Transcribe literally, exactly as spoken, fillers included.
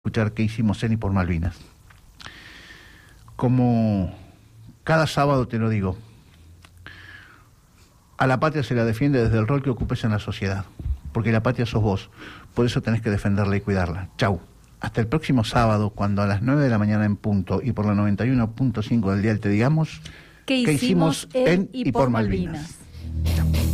Escuchar qué hicimos en y por Malvinas. Como cada sábado te lo digo, a la patria se la defiende desde el rol que ocupes en la sociedad, porque la patria sos vos, por eso tenés que defenderla y cuidarla. Chau. Hasta el próximo sábado, cuando a las nueve de la mañana en punto y por la noventa y uno punto cinco del dial te digamos ¿Qué hicimos, ¿qué hicimos en y por Malvinas? Malvinas?